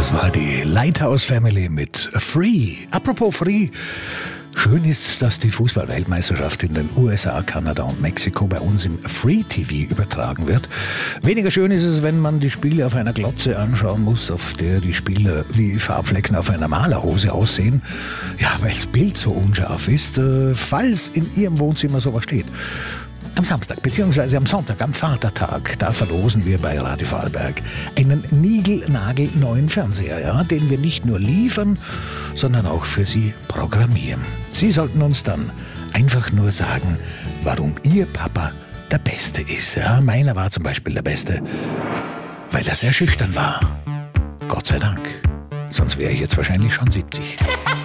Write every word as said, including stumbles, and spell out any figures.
Das war die Lighthouse Family mit Free. Apropos Free. Schön ist, dass die Fußball-Weltmeisterschaft in den U S A, Kanada und Mexiko bei uns im Free-T V übertragen wird. Weniger schön ist es, wenn man die Spiele auf einer Glotze anschauen muss, auf der die Spieler wie Farbflecken auf einer Malerhose aussehen. Ja, weil das Bild so unscharf ist, äh, falls in Ihrem Wohnzimmer sowas steht. Am Samstag bzw. am Sonntag, am Vatertag, da verlosen wir bei Radio Vorarlberg einen niegelnagelneuen Fernseher, ja, den wir nicht nur liefern, sondern auch für Sie programmieren. Sie sollten uns dann einfach nur sagen, warum Ihr Papa der Beste ist. Ja, meiner war zum Beispiel der Beste, weil er sehr schüchtern war. Gott sei Dank. Sonst wäre ich jetzt wahrscheinlich schon siebzig.